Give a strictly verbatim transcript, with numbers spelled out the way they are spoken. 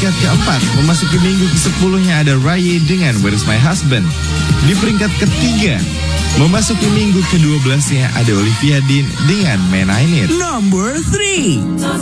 peringkat keempat, memasuki minggu ke-sepuluhnya ada Raya dengan Where's My Husband. Di peringkat ketiga, memasuki minggu ke-dua belasnya ada Olivia Dean dengan Man I Need. Number three.